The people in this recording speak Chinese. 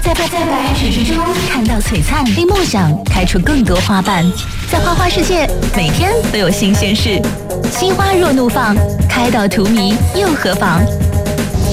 在白纸之中看到璀璨，令梦想开出更多花瓣。在花花世界，每天都有新鲜事。心花若怒放，开到荼蘼又何妨？